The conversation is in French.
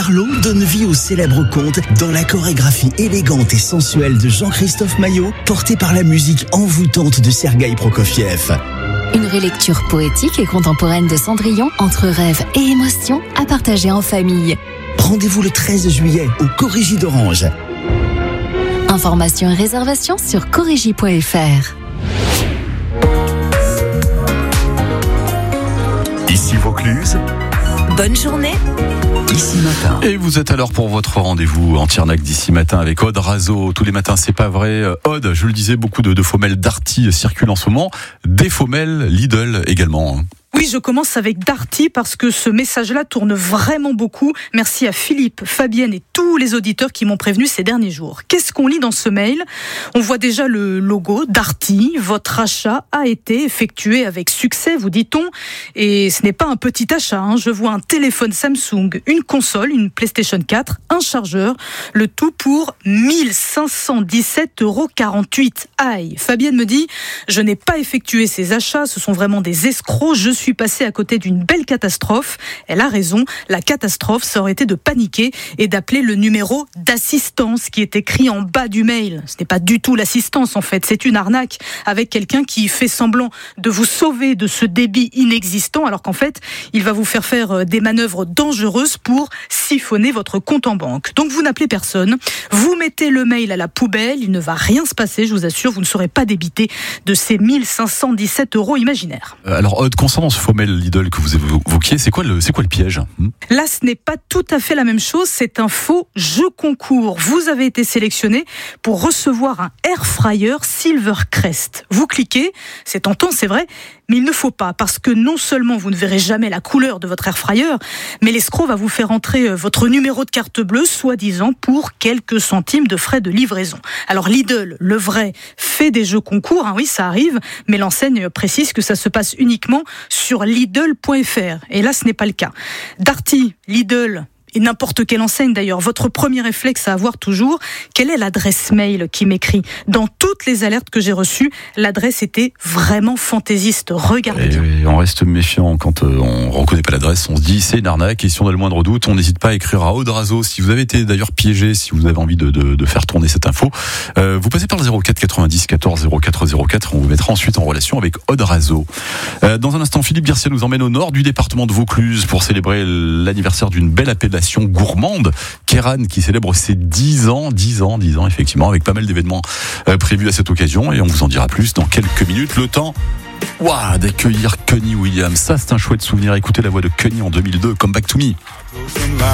Carlo donne vie au célèbre conte dans la chorégraphie élégante et sensuelle de Jean-Christophe Maillot, portée par la musique envoûtante de Sergueï Prokofiev. Une relecture poétique et contemporaine de Cendrillon, entre rêve et émotion, à partager en famille. Rendez-vous le 13 juillet au Corégie d'Orange. Informations et réservations sur corégie.fr. Ici Vaucluse. Bonne journée. Ici Matin. Et vous êtes à l'heure pour votre rendez-vous en Tiernac d'ici matin avec Aude Razo. Tous les matins, c'est pas vrai. Aude, je le disais, beaucoup de femelles Darty circulent en ce moment. Des femelles Lidl également. Oui, je commence avec Darty parce que ce message-là tourne vraiment beaucoup. Merci à Philippe, Fabienne et tous les auditeurs qui m'ont prévenu ces derniers jours. Qu'est-ce qu'on lit dans ce mail ? On voit déjà le logo Darty. Votre achat a été effectué avec succès, vous dit-on. Et ce n'est pas un petit achat. Je vois un téléphone Samsung, une console, une PlayStation 4, un chargeur. Le tout pour 1517,48 €. Aïe. Fabienne me dit, je n'ai pas effectué ces achats. Ce sont vraiment des escrocs. Je suis passée à côté d'une belle catastrophe. Elle a raison, la catastrophe, ça aurait été de paniquer et d'appeler le numéro d'assistance qui est écrit en bas du mail. Ce n'est pas du tout l'assistance en fait, c'est une arnaque avec quelqu'un qui fait semblant de vous sauver de ce débit inexistant alors qu'en fait, il va vous faire des manœuvres dangereuses pour siphonner votre compte en banque. Donc vous n'appelez personne, vous mettez le mail à la poubelle, il ne va rien se passer, je vous assure, vous ne serez pas débité de ces 1517 € imaginaires. Alors Aude, concernant ce femelle Lidl que vous évoquiez, c'est quoi le piège ? Là, ce n'est pas tout à fait la même chose, c'est un faux jeu concours. Vous avez été sélectionné pour recevoir un air fryer Silvercrest. Vous cliquez, c'est tentant, c'est vrai, mais il ne faut pas, parce que non seulement vous ne verrez jamais la couleur de votre air fryer, mais l'escroc va vous faire entrer votre numéro de carte bleue, soi-disant pour quelques centimes de frais de livraison. Alors Lidl, le vrai, fait des jeux concours, oui ça arrive, mais l'enseigne précise que ça se passe uniquement sur Lidl.fr. Et là, ce n'est pas le cas. Darty, Lidl, et n'importe quelle enseigne d'ailleurs, votre premier réflexe à avoir toujours, quelle est l'adresse mail qui m'écrit ? Dans toutes les alertes que j'ai reçues, l'adresse était vraiment fantaisiste. Regardez bien. Et on reste méfiant quand on ne reconnaît pas l'adresse, on se dit c'est une arnaque et si on a le moindre doute, on n'hésite pas à écrire à Aude Razo. Si vous avez été d'ailleurs piégé, si vous avez envie de faire tourner cette info, vous passez par le 04 90 14 04 04, on vous mettra ensuite en relation avec Aude Razo. Dans un instant, Philippe Garcia nous emmène au nord du département de Vaucluse pour célébrer l'anniversaire d'une belle appellation gourmande, Kéran, qui célèbre ses 10 ans, effectivement, avec pas mal d'événements prévus à cette occasion, et on vous en dira plus dans quelques minutes. Le temps d'accueillir Kenny Williams. Ça, c'est un chouette souvenir. Écoutez la voix de Kenny en 2002, Come Back to Me.